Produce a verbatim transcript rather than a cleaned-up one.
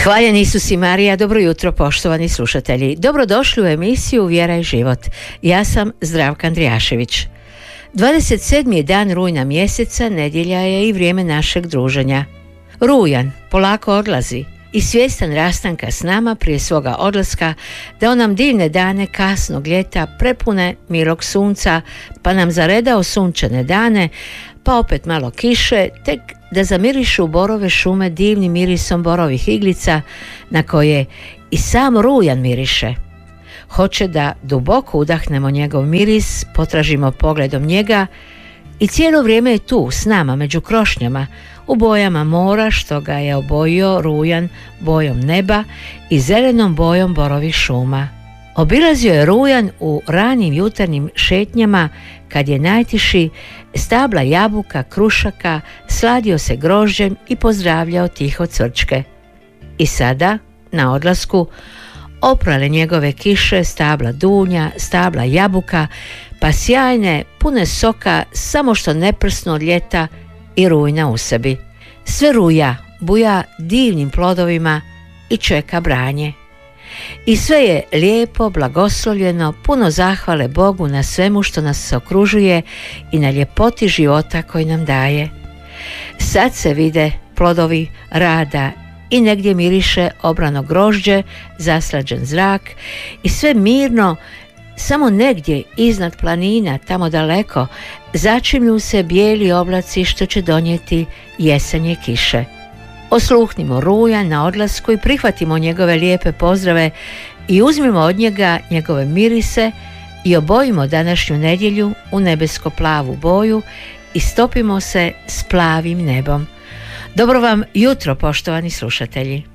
Hvaljen Isus i Marija, dobro jutro poštovani slušatelji. Dobrodošli u emisiju Vjera i život. Ja sam Zdravka Andrijašević. dvadeset sedmi dan rujna mjeseca, nedjelja je i vrijeme našeg druženja. Rujan polako odlazi i svjestan rastanka s nama prije svoga odlaska, da on nam divne dane kasnog ljeta prepune mirog sunca, pa nam zaredao sunčane dane, pa opet malo kiše, tek da zamirišu borove šume divnim mirisom borovih iglica na koje i sam rujan miriše. Hoće da duboko udahnemo njegov miris, potražimo pogledom njega i cijelo vrijeme je tu s nama među krošnjama, u bojama mora što ga je obojio rujan bojom neba i zelenom bojom borovih šuma. Obilazio je rujan u ranim jutarnjim šetnjama kad je najtiši, stabla jabuka, krušaka, sladio se grožđem i pozdravljao tiho cvrčke. I sada, na odlasku, oprale njegove kiše stabla dunja, stabla jabuka, pa sjajne, pune soka, samo što neprsno od ljeta i rujna u sebi. Sve ruja, buja divnim plodovima i čeka branje. I sve je lijepo, blagoslovljeno, puno zahvale Bogu na svemu što nas okružuje i na ljepoti života koji nam daje. Sad se vide plodovi rada i negdje miriše obrano grožđe, zaslađen zrak i sve mirno, samo negdje iznad planina, tamo daleko, začimlju se bijeli oblaci što će donijeti jesenje kiše. Osluhnimo rujan na odlasku i prihvatimo njegove lijepe pozdrave i uzmimo od njega njegove mirise i obojimo današnju nedjelju u nebesko-plavu boju i stopimo se s plavim nebom. Dobro vam jutro, poštovani slušatelji.